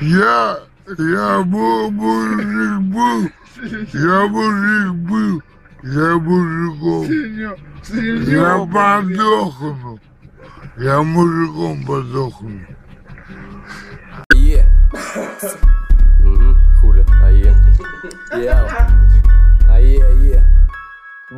Я мужик был, я мужиком. Я подохну. Я мужиком подохну. Хули,